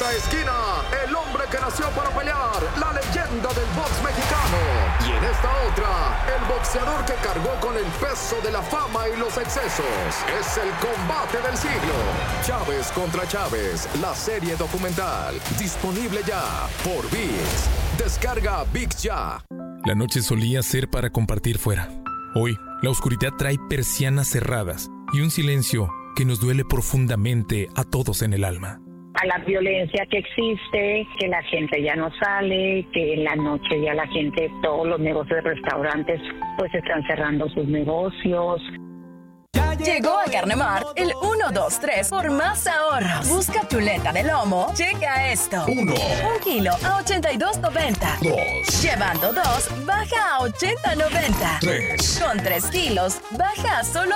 otra esquina, el hombre que nació para pelear, la leyenda del box mexicano. Y en esta otra, el boxeador que cargó con el peso de la fama y los excesos. Es el combate del siglo. Chávez contra Chávez, la serie documental. Disponible ya por ViX. Descarga ViX ya. La noche solía ser para compartir fuera. Hoy, la oscuridad trae persianas cerradas y un silencio que nos duele profundamente a todos en el alma. A la violencia que existe, que la gente ya no sale, que en la noche ya la gente, todos los negocios de restaurantes, pues están cerrando sus negocios. Llegó a Carnemart el 1, 2, 3 por más ahorros. Busca chuleta de lomo. Checa esto. 1. 1 kilo a 82.90. 2. Llevando 2, baja a 80.90. 3. Con 3 kilos, baja a solo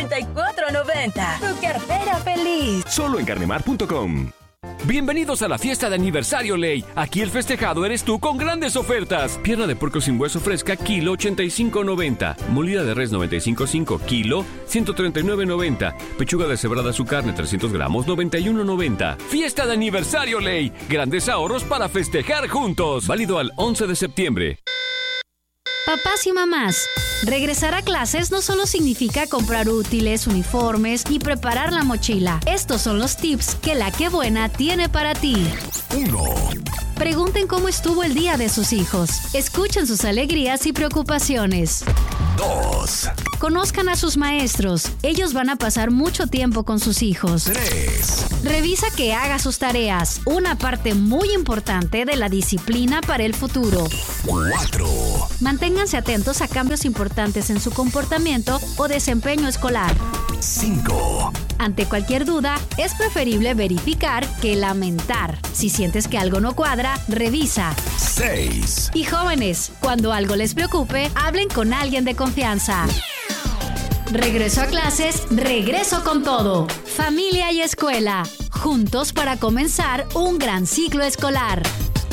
74.90. Tu cartera feliz. Solo en carnemart.com. Bienvenidos a la fiesta de aniversario Ley. Aquí el festejado eres tú con grandes ofertas. Pierna de puerco sin hueso fresca, kilo 85.90. Molida de res 95.5, kilo 139.90. Pechuga deshebrada su carne 300 gramos 91.90. Fiesta de aniversario Ley. Grandes ahorros para festejar juntos. Válido al 11 de septiembre. Papás y mamás, regresar a clases no solo significa comprar útiles, uniformes y preparar la mochila. Estos son los tips que La Qué Buena tiene para ti. 1. Pregunten cómo estuvo el día de sus hijos. Escuchen sus alegrías y preocupaciones. 2. Conozcan a sus maestros. Ellos van a pasar mucho tiempo con sus hijos. 3. Revisa que haga sus tareas, una parte muy importante de la disciplina para el futuro. 4. Manténganse atentos a cambios importantes en su comportamiento o desempeño escolar. 5. Ante cualquier duda, es preferible verificar que lamentar. Si sientes que algo no cuadra, revisa. 6. Y jóvenes, cuando algo les preocupe, hablen con alguien de confianza. Regreso a clases, regreso con todo. Familia y escuela, juntos para comenzar un gran ciclo escolar.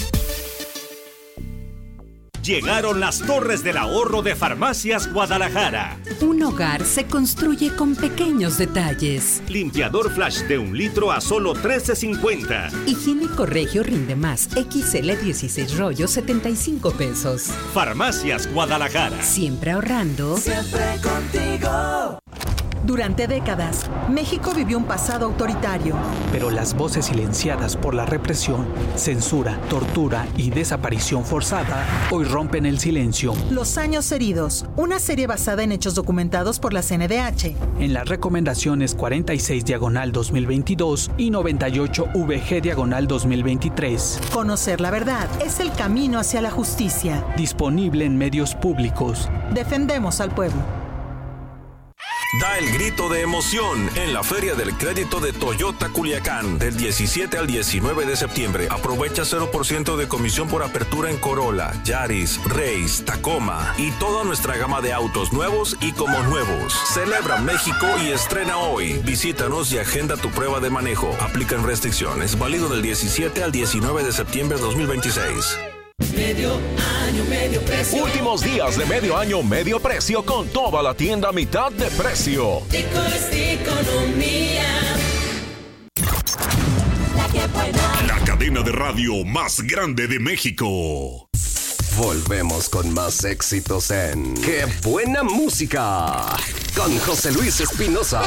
Llegaron las Torres del Ahorro de Farmacias Guadalajara. Un hogar se construye con pequeños detalles. Limpiador Flash de 1 litro a solo $13.50. Higiénico Regio Rinde Más XL 16 rollos 75 pesos. Farmacias Guadalajara. Siempre ahorrando. Siempre contigo. Durante décadas, México vivió un pasado autoritario. Pero las voces silenciadas por la represión, censura, tortura y desaparición forzada hoy rompen el silencio. Los años heridos, una serie basada en hechos documentados por la CNDH. En las recomendaciones 46/2022 y 98/VG/2023. Conocer la verdad es el camino hacia la justicia. Disponible en medios públicos. Defendemos al pueblo. Da el grito de emoción en la Feria del Crédito de Toyota Culiacán del 17 al 19 de septiembre. Aprovecha 0% de comisión por apertura en Corolla, Yaris, Race, Tacoma y toda nuestra gama de autos nuevos y como nuevos. Celebra México y estrena hoy. Visítanos y agenda tu prueba de manejo. Aplican restricciones. Válido del 17 al 19 de septiembre de 2026. Medio año, medio precio. Últimos días de medio año, medio precio con toda la tienda a mitad de precio. Tico es economía. La que buena. La cadena de radio más grande de México. Volvemos con más éxitos en ¡Qué buena música! Con José Luis Espinosa.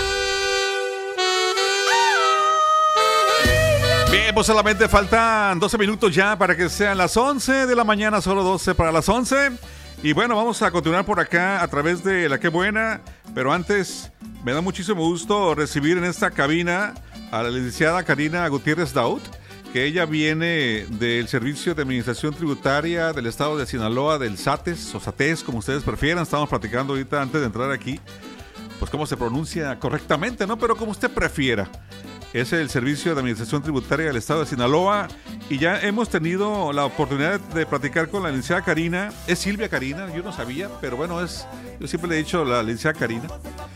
Bien, pues solamente faltan 12 minutos ya para que sean las 11 de la mañana, solo 12 para las 11. Y bueno, vamos a continuar por acá a través de La Qué Buena. Pero antes, me da muchísimo gusto recibir en esta cabina a la licenciada Karina Gutiérrez Daud, que ella viene del Servicio de Administración Tributaria del Estado de Sinaloa, del SATES, o SATES, como ustedes prefieran. Estamos platicando ahorita antes de entrar aquí, pues cómo se pronuncia correctamente, ¿no? Pero como usted prefiera. Es el Servicio de Administración Tributaria del Estado de Sinaloa y ya hemos tenido la oportunidad de platicar con la licenciada Karina. Es Silvia Karina, yo no sabía, pero bueno, yo siempre le he dicho la licenciada Karina.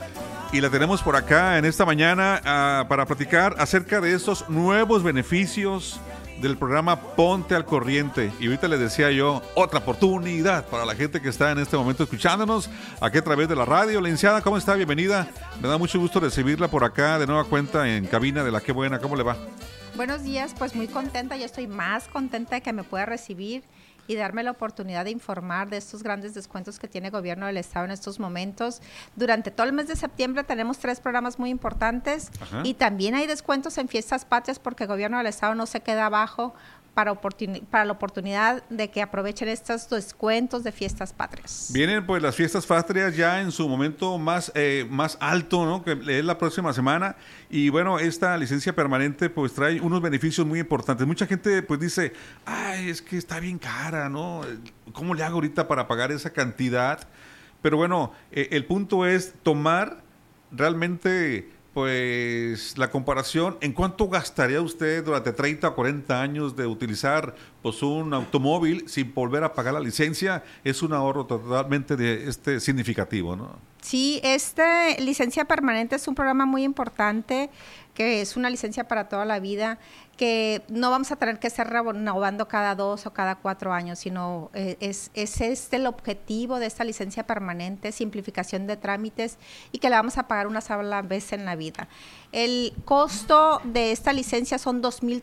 y la tenemos por acá en esta mañana para platicar acerca de estos nuevos beneficios del programa Ponte al Corriente. Y ahorita les decía yo, otra oportunidad para la gente que está en este momento escuchándonos aquí a través de la radio. Licenciada, ¿cómo está? Bienvenida. Me da mucho gusto recibirla por acá de nueva cuenta en cabina de La Qué Buena. ¿Cómo le va? Buenos días, pues muy contenta. Yo estoy más contenta de que me pueda recibir y darme la oportunidad de informar de estos grandes descuentos que tiene el gobierno del estado en estos momentos. Durante todo el mes de septiembre tenemos 3 programas muy importantes. Ajá. Y también hay descuentos en fiestas patrias porque el gobierno del estado no se queda abajo para la oportunidad de que aprovechen estos descuentos de fiestas patrias. Vienen pues las fiestas patrias ya en su momento más alto, ¿no? Que es la próxima semana. Y bueno, esta licencia permanente pues trae unos beneficios muy importantes. Mucha gente pues dice, ay, es que está bien cara, ¿no? ¿Cómo le hago ahorita para pagar esa cantidad? Pero bueno, el punto es tomar realmente pues la comparación, ¿en cuánto gastaría usted durante 30 o 40 años de utilizar pues un automóvil sin volver a pagar la licencia? Es un ahorro totalmente significativo, ¿no? Sí, esta licencia permanente es un programa muy importante, que es una licencia para toda la vida, que no vamos a tener que estar renovando cada 2 o cada 4 años, sino es el objetivo de esta licencia permanente, simplificación de trámites y que la vamos a pagar una sola vez en la vida. El costo de esta licencia son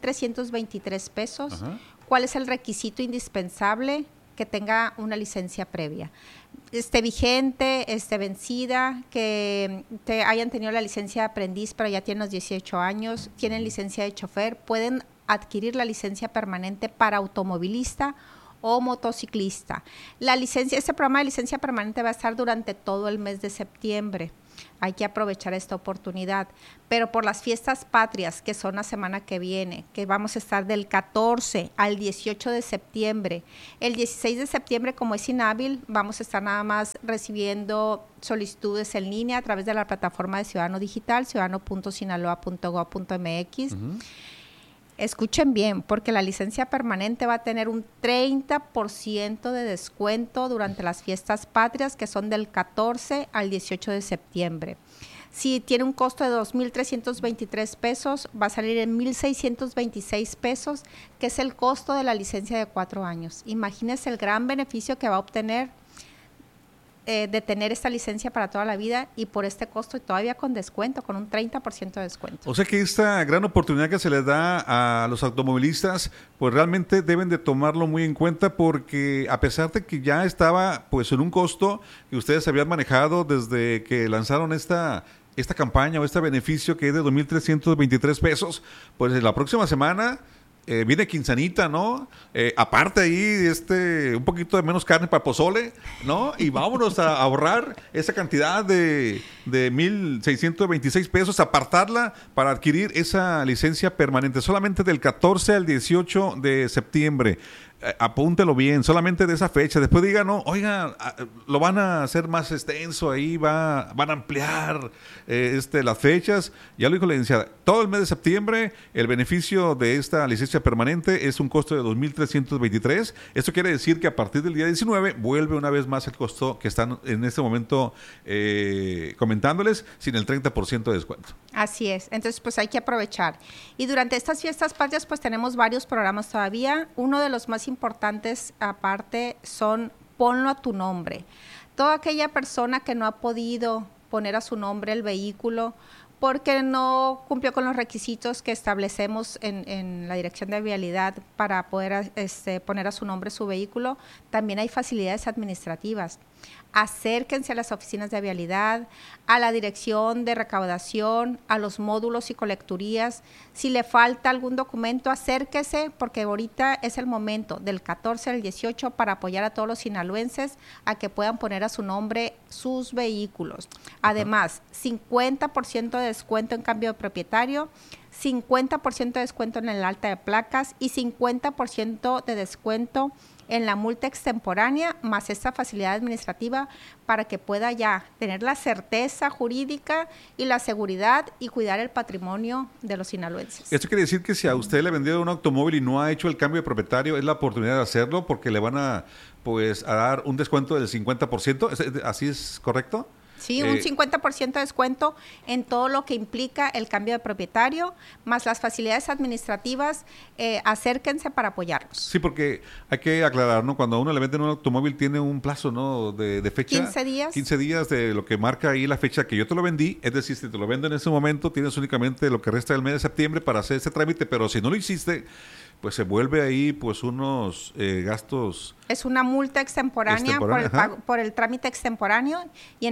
2,323 pesos. Ajá. ¿Cuál es el requisito indispensable? Que tenga una licencia previa. Vigente, vencida, que hayan tenido la licencia de aprendiz pero ya tienen los 18 años, tienen licencia de chofer, pueden adquirir la licencia permanente para automovilista o motociclista. Este programa de licencia permanente va a estar durante todo el mes de septiembre. Hay que aprovechar esta oportunidad, pero por las fiestas patrias, que son la semana que viene, que vamos a estar del 14 al 18 de septiembre, el 16 de septiembre, como es inhábil, vamos a estar nada más recibiendo solicitudes en línea a través de la plataforma de Ciudadano Digital, ciudadano.sinaloa.gov.mx. Uh-huh. Escuchen bien, porque la licencia permanente va a tener un 30% de descuento durante las fiestas patrias, que son del 14 al 18 de septiembre. Si tiene un costo de 2,323 pesos, va a salir en 1,626 pesos, que es el costo de la licencia de 4 años. Imagínense el gran beneficio que va a obtener de tener esta licencia para toda la vida y por este costo y todavía con descuento, con un 30% de descuento. O sea que esta gran oportunidad que se les da a los automovilistas, pues realmente deben de tomarlo muy en cuenta, porque a pesar de que ya estaba pues en un costo que ustedes habían manejado desde que lanzaron esta campaña o este beneficio, que es de 2,323 pesos, pues en la próxima semana viene quincenita, ¿no? Aparte ahí, un poquito de menos carne para pozole, ¿no? Y vámonos a ahorrar esa cantidad de 1,626 pesos, apartarla para adquirir esa licencia permanente, solamente del 14 al 18 de septiembre. Apúntelo bien, solamente de esa fecha. Después digan, no, oiga, lo van a hacer más extenso ahí, van a ampliar las fechas. Ya lo dijo la licenciada, todo el mes de septiembre el beneficio de esta licencia permanente es un costo de 2,323. Esto quiere decir que a partir del día 19 vuelve una vez más el costo que están en este momento comentándoles, sin el 30% de descuento. Así es, entonces pues hay que aprovechar. Y durante estas fiestas patrias pues tenemos varios programas todavía. Uno de los más importantes aparte son ponlo a tu nombre. Toda aquella persona que no ha podido poner a su nombre el vehículo porque no cumplió con los requisitos que establecemos en la Dirección de Vialidad para poder poner a su nombre su vehículo, también hay facilidades administrativas. Acérquense a las oficinas de vialidad, a la dirección de recaudación, a los módulos y colecturías. Si le falta algún documento, acérquese, porque ahorita es el momento del 14 al 18 para apoyar a todos los sinaloenses a que puedan poner a su nombre sus vehículos. Además, 50% de descuento en cambio de propietario, 50% de descuento en el alta de placas y 50% de descuento en la multa extemporánea, más esta facilidad administrativa para que pueda ya tener la certeza jurídica y la seguridad y cuidar el patrimonio de los sinaloenses. Esto quiere decir que si a usted le vendieron un automóvil y no ha hecho el cambio de propietario, es la oportunidad de hacerlo, porque le van a dar un descuento del 50%, ¿así es correcto? Sí, un 50% de descuento en todo lo que implica el cambio de propietario, más las facilidades administrativas, acérquense para apoyarlos. Sí, porque hay que aclarar, ¿no? Cuando a uno le venden un automóvil tiene un plazo, ¿no? De fecha. 15 días. 15 días de lo que marca ahí la fecha que yo te lo vendí, es decir, si te lo vendo en ese momento, tienes únicamente lo que resta del mes de septiembre para hacer ese trámite, pero si no lo hiciste, pues se vuelve ahí pues unos gastos. Es una multa extemporánea por el trámite extemporáneo y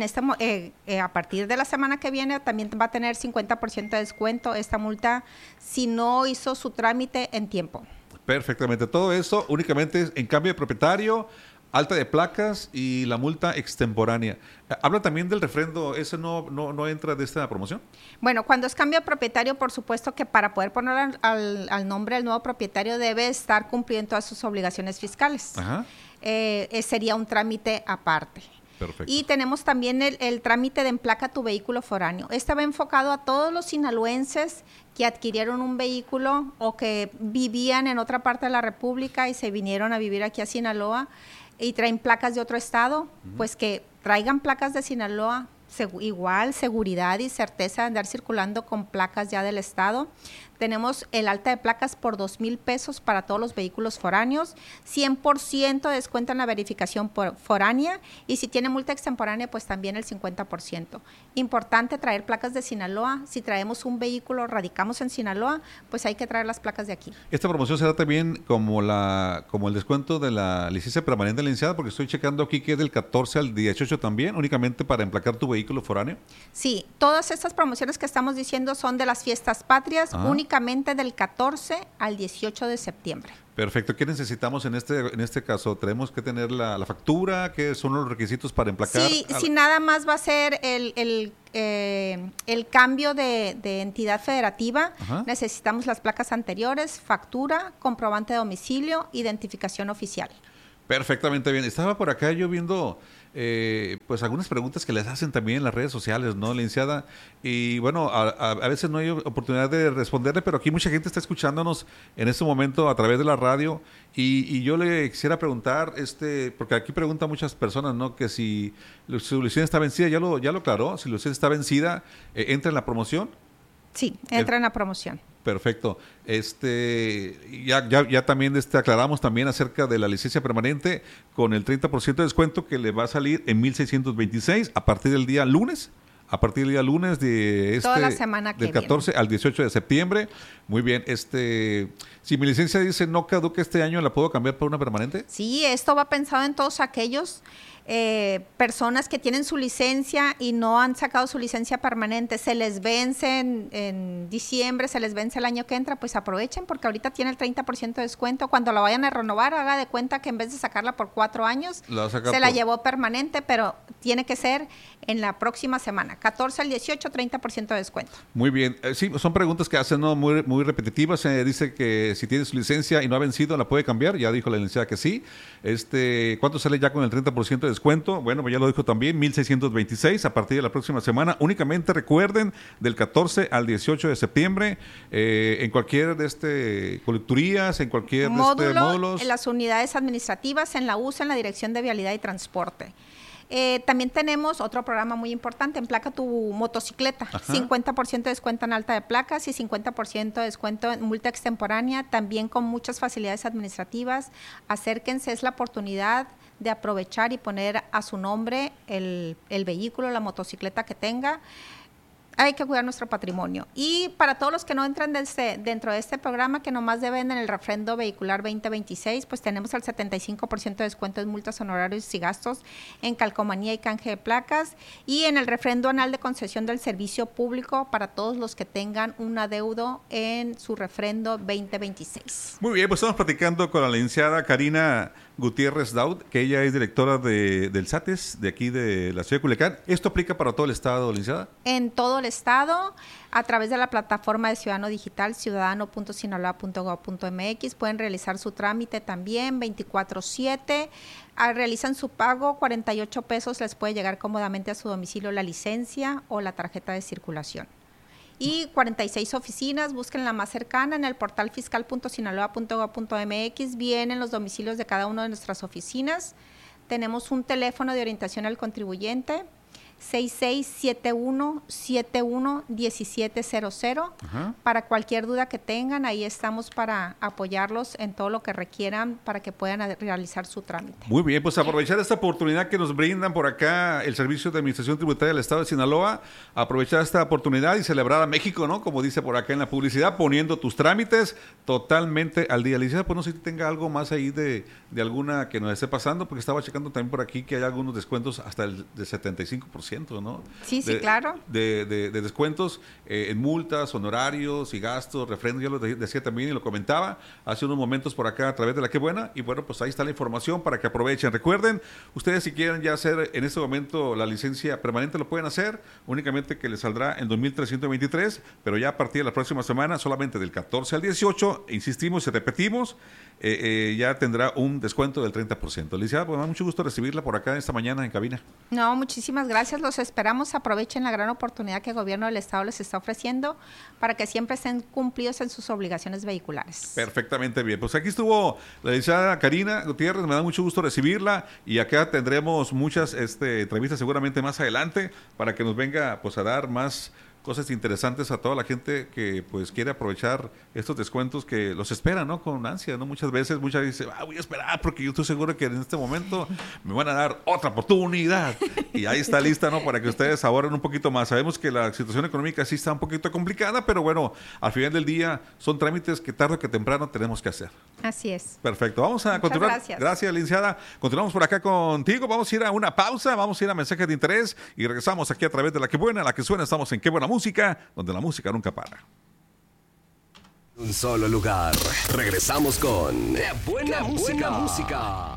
en a partir de la semana que viene también va a tener 50% de descuento esta multa si no hizo su trámite en tiempo. Perfectamente, todo eso únicamente es en cambio de propietario, alta de placas y la multa extemporánea. Habla también del refrendo, ¿ese no entra de esta promoción? Bueno, cuando es cambio de propietario, por supuesto que para poder poner al nombre del nuevo propietario debe estar cumpliendo todas sus obligaciones fiscales. Ajá. Sería un trámite aparte. Perfecto. Y tenemos también el trámite de emplaca tu vehículo foráneo. Este va enfocado a todos los sinaloenses que adquirieron un vehículo o que vivían en otra parte de la República y se vinieron a vivir aquí a Sinaloa y traen placas de otro estado, pues que traigan placas de Sinaloa, igual seguridad y certeza de andar circulando con placas ya del estado. Tenemos el alta de placas por 2,000 pesos para todos los vehículos foráneos, 100% de descuento en la verificación foránea y si tiene multa extemporánea, pues también el 50%. Importante traer placas de Sinaloa. Si traemos un vehículo, radicamos en Sinaloa, pues hay que traer las placas de aquí. Esta promoción será también como el descuento de la licencia permanente de la licenciada, porque estoy checando aquí que es del 14 al 18 también, únicamente para emplacar tu vehículo foráneo. Sí, todas estas promociones que estamos diciendo son de las fiestas patrias, únicamente del 14 al 18 de septiembre. Perfecto. ¿Qué necesitamos en este caso? ¿Tenemos que tener la factura? ¿Qué son los requisitos para emplacar? Sí, si nada más va a ser el cambio de entidad federativa. Ajá. Necesitamos las placas anteriores, factura, comprobante de domicilio, identificación oficial. Perfectamente bien. Estaba por acá yo viendo pues algunas preguntas que les hacen también en las redes sociales, ¿no, licenciada? Y bueno, a veces no hay oportunidad de responderle, pero aquí mucha gente está escuchándonos en este momento a través de la radio y yo le quisiera preguntar, porque aquí preguntan muchas personas, ¿no? Que si su licencia está vencida, ya lo aclaró, si la licencia está vencida, ¿entra en la promoción? Sí, entra en la promoción. Perfecto. Ya también aclaramos también acerca de la licencia permanente con el 30% de descuento que le va a salir en 1,626 a partir del día lunes. A partir del día lunes de toda la semana que del 14 viene. Al 18 de septiembre. Muy bien. Si mi licencia dice no caduca este año, ¿la puedo cambiar por una permanente? Sí, esto va pensado en todos aquellos personas que tienen su licencia y no han sacado su licencia permanente, se les vence en diciembre, se les vence el año que entra, pues aprovechen porque ahorita tiene el 30% de descuento. Cuando la vayan a renovar, haga de cuenta que en vez de sacarla por 4 años, la llevó permanente, pero tiene que ser en la próxima semana, 14 al 18, 30% de descuento. Muy bien. Sí, son preguntas que hacen, ¿no? Muy, muy repetitivas. Dice que si tiene su licencia y no ha vencido, ¿la puede cambiar? Ya dijo la licenciada que sí. ¿Cuánto sale ya con el 30% de descuento? Bueno, pues ya lo dijo también, 1,626 a partir de la próxima semana. Únicamente recuerden, del 14 al 18 de septiembre, en cualquier colecturías, en cualquier módulos. En las unidades administrativas, en la USA, en la Dirección de Vialidad y Transporte. También tenemos otro programa muy importante, Emplaca tu motocicleta. Ajá. 50% de descuento en alta de placas y 50% de descuento en multa extemporánea, también con muchas facilidades administrativas. Acérquense, es la oportunidad de aprovechar y poner a su nombre el vehículo, la motocicleta que tenga. Hay que cuidar nuestro patrimonio. Y para todos los que no entran dentro de este programa, que nomás deben en el refrendo vehicular 2026, pues tenemos el 75% de descuento en multas, honorarios y gastos en calcomanía y canje de placas, y en el refrendo anual de concesión del servicio público para todos los que tengan un adeudo en su refrendo 2026. Muy bien, pues estamos platicando con la licenciada Karina Gutiérrez Daud, que ella es directora del SATES, de aquí de la ciudad de Culiacán. ¿Esto aplica para todo el estado, licenciada? En todo el estado, a través de la plataforma de Ciudadano Digital, ciudadano.sinaloa.gov.mx, pueden realizar su trámite también 24/7. Realizan su pago, 48 pesos, les puede llegar cómodamente a su domicilio la licencia o la tarjeta de circulación. Y 46 oficinas, busquen la más cercana en el portal fiscal.sinaloa.gov.mx, vienen los domicilios de cada una de nuestras oficinas. Tenemos un teléfono de orientación al contribuyente, 6671-711700. Para cualquier duda que tengan, ahí estamos para apoyarlos en todo lo que requieran para que puedan realizar su trámite. Muy bien, pues aprovechar esta oportunidad que nos brindan por acá el Servicio de Administración Tributaria del Estado de Sinaloa, aprovechar esta oportunidad y celebrar a México, ¿no? Como dice por acá en la publicidad, poniendo tus trámites totalmente al día. Licenciada, pues no sé si tenga algo más ahí de alguna que nos esté pasando, porque estaba checando también por aquí que hay algunos descuentos hasta el de 75%, ¿no? Sí, claro. De descuentos en multas, honorarios y gastos, refrendos, ya lo decía también y lo comentaba hace unos momentos por acá a través de La Qué Buena, y bueno, pues ahí está la información para que aprovechen. Recuerden, ustedes si quieren ya hacer en este momento la licencia permanente, lo pueden hacer, únicamente que les saldrá en 2,323, pero ya a partir de la próxima semana, solamente del 14 al 18, insistimos y repetimos, ya tendrá un descuento del 30%. Licenciada, pues me da mucho gusto recibirla por acá esta mañana en cabina. No, muchísimas gracias, los esperamos, aprovechen la gran oportunidad que el gobierno del estado les está ofreciendo para que siempre estén cumplidos en sus obligaciones vehiculares. Perfectamente bien, pues aquí estuvo la licenciada Karina Gutiérrez, me da mucho gusto recibirla y acá tendremos muchas entrevistas seguramente más adelante para que nos venga pues a dar más cosas interesantes a toda la gente que pues quiere aprovechar estos descuentos que los esperan, ¿no? Con ansia, ¿no? Muchas veces dicen, voy a esperar porque yo estoy seguro que en este momento me van a dar otra oportunidad. Y ahí está lista, ¿no? Para que ustedes ahorren un poquito más. Sabemos que la situación económica sí está un poquito complicada, pero bueno, al final del día son trámites que tarde o que temprano tenemos que hacer. Así es. Perfecto. Vamos a continuar. Gracias, licenciada. Continuamos por acá contigo. Vamos a ir a una pausa, vamos a ir a mensajes de interés y regresamos aquí a través de La Qué Buena, la que suena. Estamos en Qué Buena Música, donde la música nunca para. Un solo lugar. Regresamos con Qué Buena Música.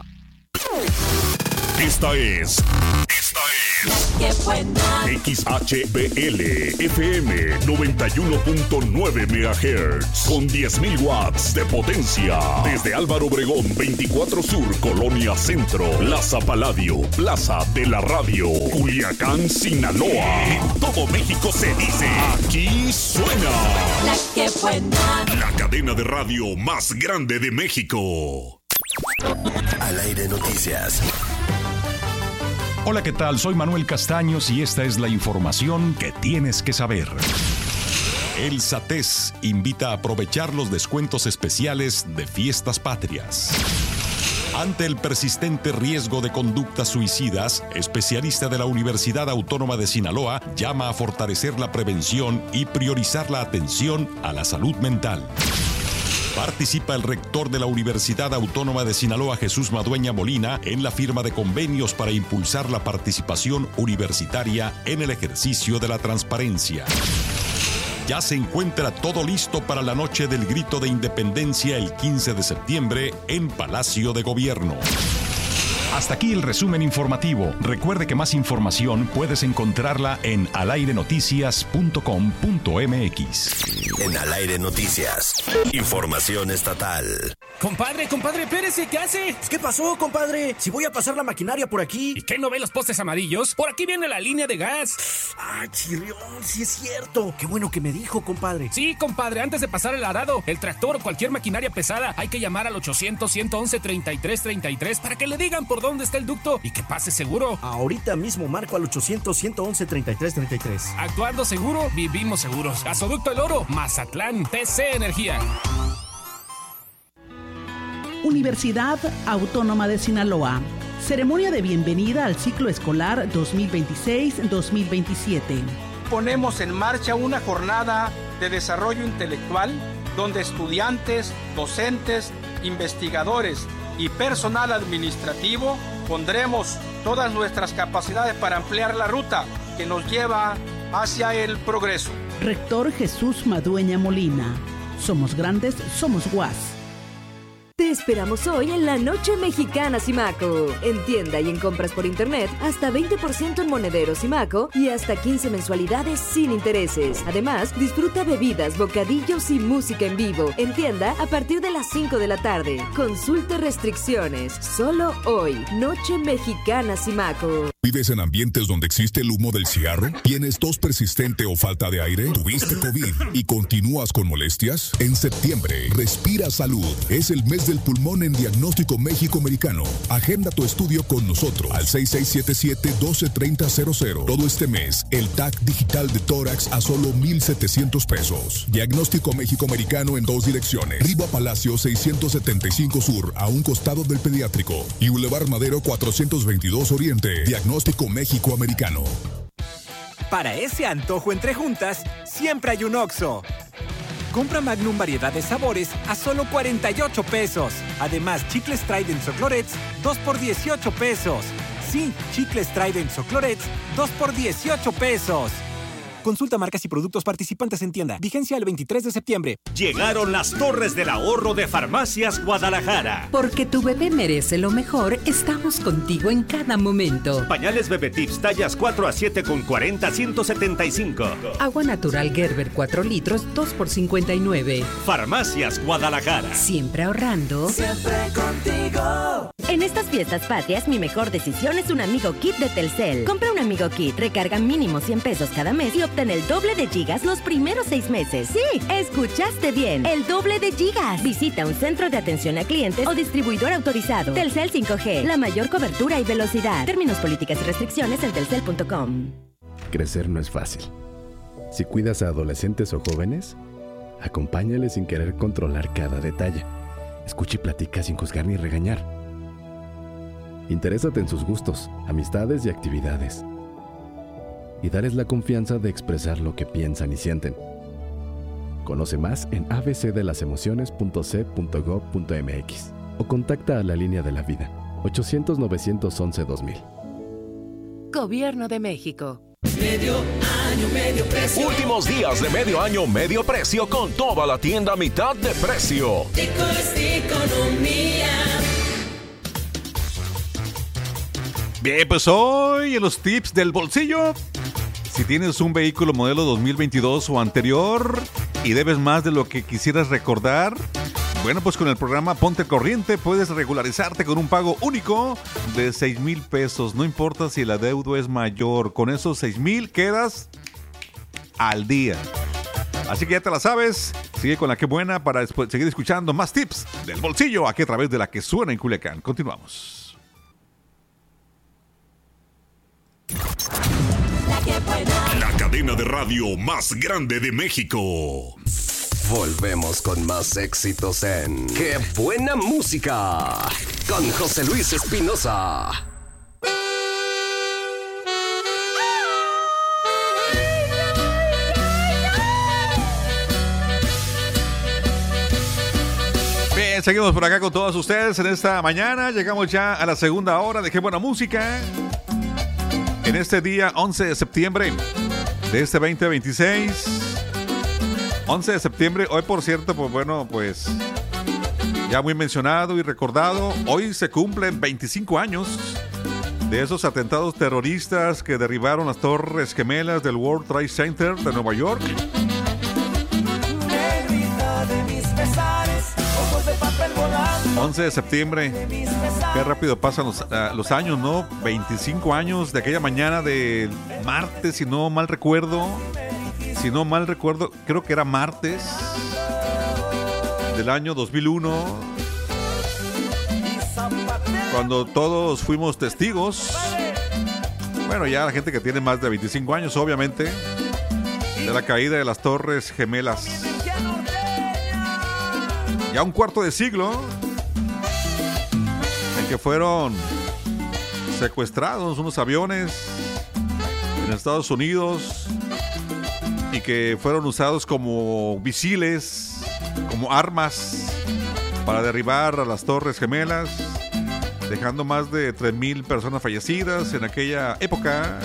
Esta es Qué Buena. XHBL FM 91.9 MHz con 10.000 watts de potencia. Desde Álvaro Obregón 24 Sur, Colonia Centro, Plaza Paladio, Plaza de la Radio, Culiacán, Sinaloa. En todo México se dice, aquí suena La Qué Buena. La cadena de radio más grande de México. Al aire noticias. Hola, ¿qué tal? Soy Manuel Castaños y esta es la información que tienes que saber. El SATES invita a aprovechar los descuentos especiales de Fiestas Patrias. Ante el persistente riesgo de conductas suicidas, especialista de la Universidad Autónoma de Sinaloa llama a fortalecer la prevención y priorizar la atención a la salud mental. Participa el rector de la Universidad Autónoma de Sinaloa, Jesús Madueña Molina, en la firma de convenios para impulsar la participación universitaria en el ejercicio de la transparencia. Ya se encuentra todo listo para la noche del Grito de Independencia el 15 de septiembre en Palacio de Gobierno. Hasta aquí el resumen informativo. Recuerde que más información puedes encontrarla en alairenoticias.com.mx. En Al Aire Noticias, información estatal. Compadre, espérese, ¿qué hace? ¿Qué pasó, compadre? Si voy a pasar la maquinaria por aquí. ¿Y qué, no ve los postes amarillos? Por aquí viene la línea de gas. ¡Ay, chirrión! Sí es cierto. Qué bueno que me dijo, compadre. Sí, compadre, antes de pasar el arado, el tractor o cualquier maquinaria pesada, hay que llamar al 800-111-3333 para que le digan por dónde está el ducto y que pase seguro. Ahorita mismo marco al 800-111-3333. Actuando seguro, vivimos seguros. Gasoducto El Oro, Mazatlán, TC Energía. Universidad Autónoma de Sinaloa. Ceremonia de bienvenida al ciclo escolar 2026-2027. Ponemos en marcha una jornada de desarrollo intelectual donde estudiantes, docentes, investigadores y personal administrativo pondremos todas nuestras capacidades para ampliar la ruta que nos lleva hacia el progreso. Rector Jesús Madueña Molina. Somos grandes, somos UAS. Te esperamos hoy en la Noche Mexicana Simaco. En tienda y en compras por internet, hasta 20% en monederos Simaco y hasta 15 mensualidades sin intereses. Además, disfruta bebidas, bocadillos y música en vivo. En tienda a partir de las 5 de la tarde. Consulte restricciones. Solo hoy, Noche Mexicana Simaco. ¿Vives en ambientes donde existe el humo del cigarro? ¿Tienes tos persistente o falta de aire? ¿Tuviste COVID y continúas con molestias? En septiembre, Respira Salud. Es el mes del pulmón en Diagnóstico México Americano. Agenda tu estudio con nosotros al 6677-123000. Todo este mes, el TAC digital de tórax a solo $1,700. Diagnóstico México Americano en 2 direcciones. Riva Palacio 675 Sur, a un costado del Pediátrico. Y Boulevard Madero 422 Oriente. Diagnóstico México Americano. Para ese antojo entre juntas, siempre hay un Oxxo. Compra Magnum variedad de sabores a solo 48 pesos. Además, chicles Trident o Clorets, 2 por 18 pesos. Sí, chicles Trident o Clorets, 2 por 18 pesos. Consulta marcas y productos participantes en tienda. Vigencia el 23 de septiembre. Llegaron las Torres del Ahorro de Farmacias Guadalajara. Porque tu bebé merece lo mejor, estamos contigo en cada momento. Pañales Bebé Tips tallas 4 a 7 con 40, 175. Agua natural Gerber 4 litros, 2 por 59. Farmacias Guadalajara. Siempre ahorrando. Siempre contigo. En estas fiestas patrias, mi mejor decisión es un Amigo Kit de Telcel. Compra un Amigo Kit, recarga mínimo 100 pesos cada mes y obtén el doble de gigas los primeros 6 meses. Sí, escuchaste bien, el doble de gigas. Visita un centro de atención a clientes o distribuidor autorizado. Telcel 5G, la mayor cobertura y velocidad. Términos, políticas y restricciones en telcel.com. Crecer no es fácil. Si cuidas a adolescentes o jóvenes, acompáñales sin querer controlar cada detalle. Escucha y platica sin juzgar ni regañar. Interésate en sus gustos, amistades y actividades. Y darles la confianza de expresar lo que piensan y sienten. Conoce más en abcdelasemociones.c.gov.mx o contacta a la Línea de la Vida, 800-911-2000. Gobierno de México. Medio año, medio precio. Últimos días de medio año, medio precio con toda la tienda a mitad de precio. Tico es economía. Bien, pues hoy en los tips del bolsillo, si tienes un vehículo modelo 2022 o anterior y debes más de lo que quisieras recordar, bueno, pues con el programa Ponte al Corriente puedes regularizarte con un pago único de 6,000 pesos. No importa si el adeudo es mayor, con esos 6,000 quedas al día. Así que ya te la sabes, sigue con la que buena para después seguir escuchando más tips del bolsillo aquí a través de la que suena en Culiacán. Continuamos. La cadena de radio más grande de México. Volvemos con más éxitos en ¡Qué buena música! Con José Luis Espinosa. Bien, seguimos por acá con todos ustedes en esta mañana. Llegamos ya a la segunda hora de ¡Qué buena música! En este día 11 de septiembre de este 2026. 11 de septiembre, hoy por cierto, pues bueno, pues ya muy mencionado y recordado, hoy se cumplen 25 años de esos atentados terroristas que derribaron las Torres Gemelas del World Trade Center de Nueva York. Negrita de mis pesares, ojos de papel volando. 11 de septiembre, qué rápido pasan los años, ¿no? 25 años de aquella mañana del martes, si no mal recuerdo, creo que era martes del año 2001, cuando todos fuimos testigos, bueno, ya la gente que tiene más de 25 años, obviamente, de la caída de las Torres Gemelas. Ya un cuarto de siglo en que fueron secuestrados unos aviones en Estados Unidos y que fueron usados como misiles, como armas para derribar a las Torres Gemelas, dejando más de 3,000 personas fallecidas en aquella época,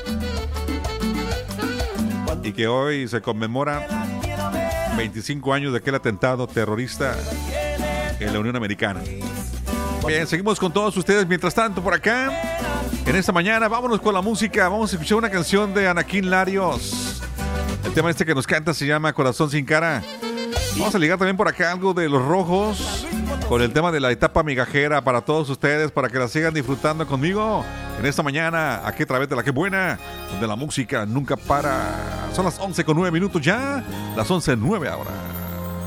y que hoy se conmemora 25 años de aquel atentado terrorista en la Unión Americana. Bien, seguimos con todos ustedes. Mientras tanto, por acá, en esta mañana, vámonos con la música. Vamos a escuchar una canción de Anakin Larios. El tema este que nos canta se llama Corazón sin cara. Vamos a ligar también por acá algo de Los Rojos con el tema de la etapa migajera para todos ustedes, para que la sigan disfrutando conmigo. en esta mañana, aquí a través de La Que Buena, donde la música nunca para. Son las 11:09 ya, las 11:09 ahora.